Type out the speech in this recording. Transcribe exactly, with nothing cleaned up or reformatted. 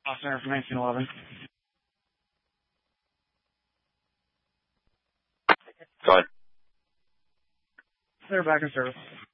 Center from nineteen eleven. Go ahead. They're back in service.